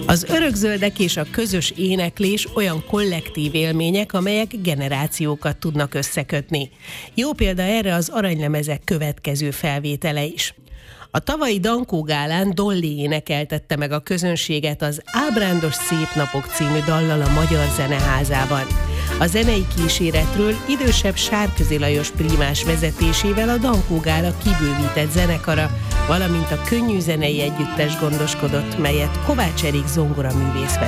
Az örökzöldek és a közös éneklés olyan kollektív élmények, amelyek generációkat tudnak összekötni. Jó példa erre az Aranylemezek következő felvétele is. A tavalyi Dankó gálán Dolly énekeltette meg a közönséget az Ábrándos szép napok című dallal a Magyar Zeneházában. A zenei kíséretről idősebb Sárközi Lajos prímás vezetésével a Dankó gála kibővített zenekara, valamint a könnyű zenei együttes gondoskodott, melyet Kovács Erik zongoraművész vezet.